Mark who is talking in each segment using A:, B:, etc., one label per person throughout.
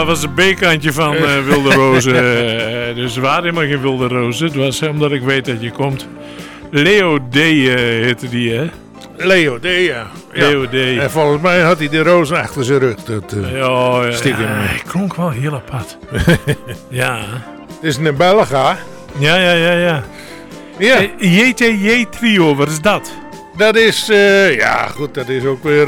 A: Dat was een B-kantje van Wilde Rozen. Dus er waren helemaal geen Wilde Rozen. Het was omdat ik weet dat je komt. Leo D. Heette die, hè?
B: Leo D, ja.
A: Leo D.
B: En volgens mij had hij de rozen achter zijn rug.
A: Ja,
B: stiekem.
A: hij klonk wel heel apart. Ja.
B: Het is een Belg, hè?
A: Ja. JTJ Trio, wat is dat?
B: Dat is, dat is ook weer,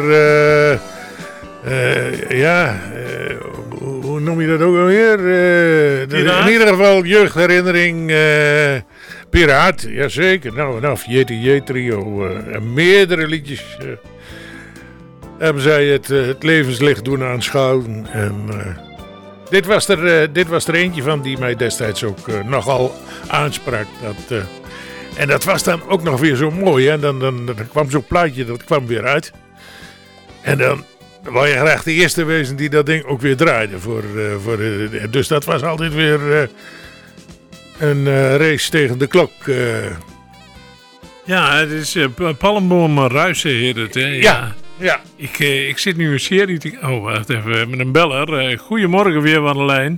B: hoe noem je dat ook alweer? In ieder geval jeugdherinnering, Piraat, jazeker. Nou, JTJ Trio, meerdere liedjes hebben zij het levenslicht doen aanschouwen. En dit was er eentje van die mij destijds ook nogal aansprak. En dat was dan ook nog weer zo mooi. Hè? Dan kwam zo'n plaatje, dat kwam weer uit. En dan wou je graag de eerste wezen die dat ding ook weer draaide. Dus dat was altijd weer een race tegen de klok.
A: Ja, het is Palmboom Ruisen heet het. Hè?
B: Ja.
A: Ik zit nu een serie te... Oh, wacht even, we hebben een beller. Goedemorgen weer van de lijn.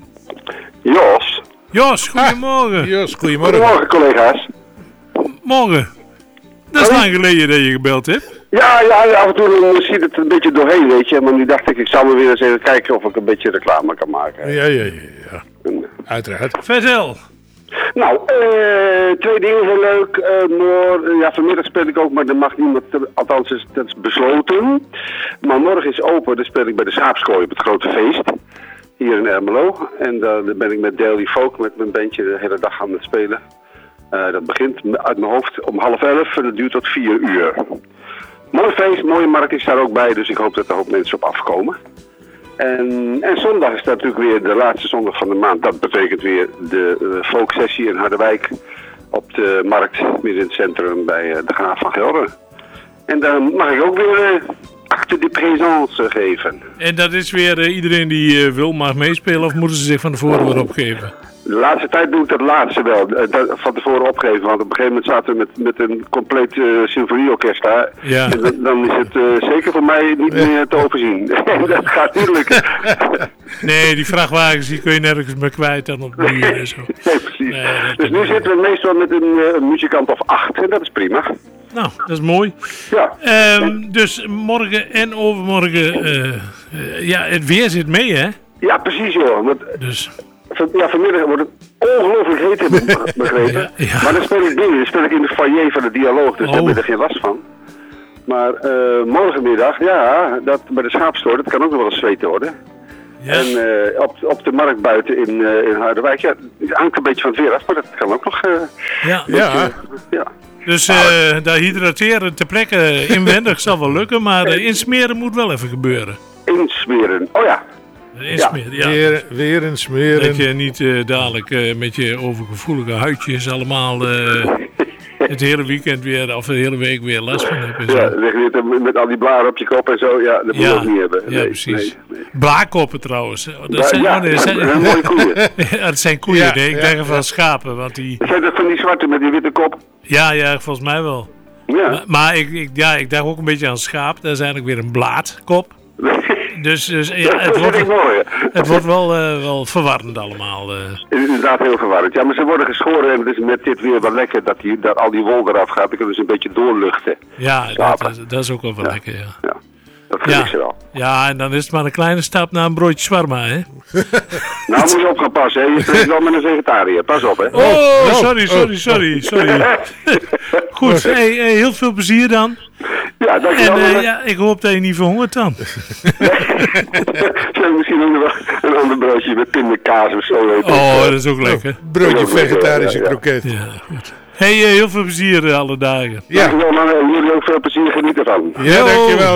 A: Jos, goedemorgen.
B: Jos, goedemorgen.
C: Goedemorgen, collega's.
A: Morgen. Dat is lang geleden dat je gebeld hebt.
C: Ja, af en toe ziet het een beetje doorheen, weet je. Maar nu dacht ik zal maar weer eens even kijken of ik een beetje reclame kan maken.
B: Ja. Uiteraard.
A: Vertel.
C: Nou, twee dingen heel leuk. Vanmiddag speel ik ook, maar dat mag niemand, althans dat is besloten. Maar morgen is open, dan speel ik bij de Schaapskooi op het grote feest. Hier in Ermelo. En daar ben ik met Daily Folk, met mijn bandje, de hele dag aan het spelen. Dat begint uit mijn hoofd om 10:30 en dat duurt tot 4 uur. Mooi feest, mooie markt is daar ook bij, dus ik hoop dat er ook mensen op afkomen. En zondag is dat natuurlijk weer de laatste zondag van de maand. Dat betekent weer de folksessie in Harderwijk op de markt, midden in het centrum bij de Graaf van Gelre. En dan mag ik ook weer acte de présence geven.
A: En dat is weer iedereen die wil mag meespelen of moeten ze zich van tevoren weer opgeven?
C: De laatste tijd doe ik dat laatste wel, van tevoren opgeven, want op een gegeven moment zaten we met een compleet symfonieorkest daar. Ja. En dan is het zeker voor mij niet meer te overzien. Dat gaat niet lukken.
A: Nee, die vrachtwagens die kun je nergens meer kwijt dan op de muur en zo.
C: Nee, precies. Nee, dus nu zitten we meestal met een muzikant of 8 en dat is prima.
A: Nou, dat is mooi.
C: Ja.
A: Dus morgen en overmorgen, het weer zit mee, hè?
C: Ja, precies joh.
A: Dus...
C: vanmiddag wordt het ongelooflijk heet, heb ik begrepen. Ja. Maar dan speel ik binnen, dan speel ik in de foyer van de dialoog, dus daar heb je er geen last van. Maar morgenmiddag, dat bij de Schaapstoor, dat kan ook nog wel eens zweten worden. Ja. En op de markt buiten in Harderwijk, het hangt een beetje van het weer af, maar dat kan ook nog.
A: Dus daar hydrateren ter plekke inwendig zal wel lukken, maar insmeren moet wel even gebeuren.
C: Insmeren, oh ja.
A: Weer
B: insmeren.
A: Dat je niet dadelijk met je overgevoelige huidjes allemaal het hele weekend weer, of de hele week weer last van hebt.
C: Ja, met al die blaren op je kop en zo, dat moet je ook niet hebben.
A: Nee, precies. Nee. Blaarkoppen trouwens. Dat zijn
C: mooie koeien.
A: Dat zijn koeien, ik denk van schapen. Want die...
C: Zijn dat van die zwarte met die witte kop?
A: Ja, volgens mij wel.
C: Ja.
A: Maar ik dacht ook een beetje aan schaap. Dat is eigenlijk weer een blaadkop. Dus het wordt wel verwarrend allemaal.
C: Het is inderdaad heel verwarrend. Ja, maar ze worden geschoren en het is met dit weer wel lekker dat al die wol eraf gaat. Dan kunnen ze een beetje doorluchten.
A: Ja, dat is ook wel lekker, ja.
C: Dat vind ik ze wel.
A: Ja, en dan is het maar een kleine stap naar een broodje shawarma, hè?
C: Nou, moet je op gaan passen, hè? Je spreekt wel met een vegetariër. Pas op, hè?
A: Sorry. Goed, heel veel plezier dan.
C: Ja, dankjewel.
A: En ik hoop dat je niet verhongert dan.
C: Misschien ook nog een ander broodje met pindakaas of zo.
A: Dat is ook lekker.
B: Broodje vegetarische kroket.
A: Ja, goed. Heel veel plezier alle dagen.
C: Ja, jullie ook veel plezier, geniet ervan.
B: Ja, dankjewel.